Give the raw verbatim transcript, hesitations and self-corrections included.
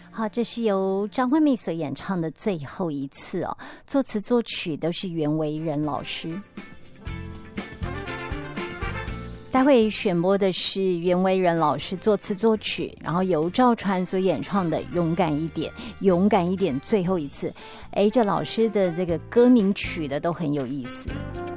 好，这是由张惠妹所演唱的《最后一次》哦，作词作曲都是袁惟仁老师。待会选播的是袁惟仁老师作词作曲，然后由赵传所演唱的《勇敢一点》，勇敢一点，最后一次。哎，这老师的这个歌名曲的都很有意思。